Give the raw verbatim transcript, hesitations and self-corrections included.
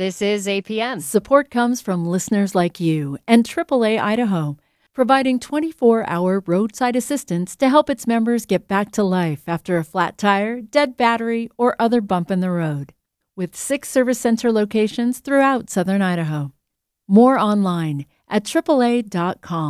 This is A P M. Support comes from listeners like you and triple A Idaho, providing twenty-four hour roadside assistance to help its members get back to life after a flat tire, dead battery, or other bump in the road. With six service center locations throughout southern Idaho. More online at triple A dot com.